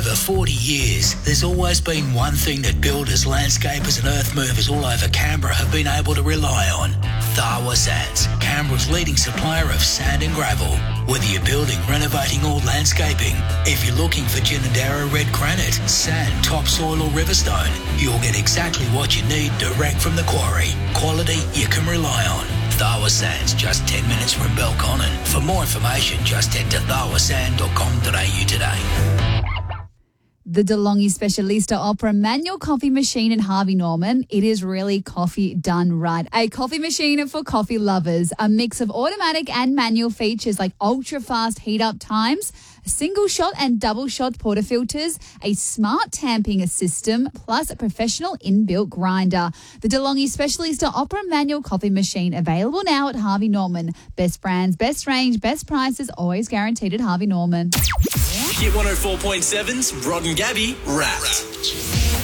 over 40 years, there's always been one thing that builders, landscapers and earth movers all over Canberra have been able to rely on. Tharwa Sands, Canberra's leading supplier of sand and gravel. Whether you're building, renovating or landscaping, if you're looking for Ginninderra red granite, sand, topsoil or riverstone, you'll get exactly what you need direct from the quarry. Quality you can rely on. Tharwa Sands, just 10 minutes from Belconnen. For more information, just head to tharwasand.com.au today. The DeLonghi Specialista Opera manual coffee machine in Harvey Norman. It is really coffee done right. A coffee machine for coffee lovers. A mix of automatic and manual features like ultra-fast heat-up times, single shot and double shot portafilters, a smart tamping system, plus a professional inbuilt grinder. The DeLonghi Specialista Opera manual coffee machine available now at Harvey Norman. Best brands, best range, best prices, always guaranteed at Harvey Norman. Hit 104.7's Rod and Gabby Wrapped.